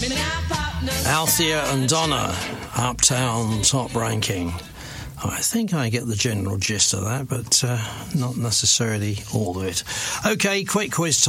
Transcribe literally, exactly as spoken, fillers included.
Althea and Donna, Uptown Top Ranking. I think I get the general gist of that, but uh, not necessarily all of it. OK, quick quiz time.